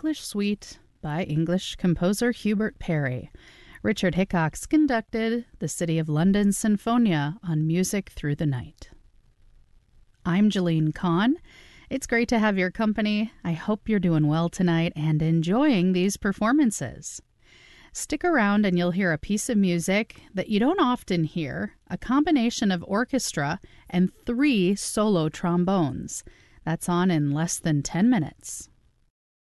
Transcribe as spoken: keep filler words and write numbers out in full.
English Suite by English composer Hubert Parry. Richard Hickox conducted the City of London Sinfonia on Music Through the Night. I'm Jeline Kahn. It's great to have your company. I hope you're doing well tonight and enjoying these performances. Stick around and you'll hear a piece of music that you don't often hear, a combination of orchestra and three solo trombones. That's on in less than ten minutes.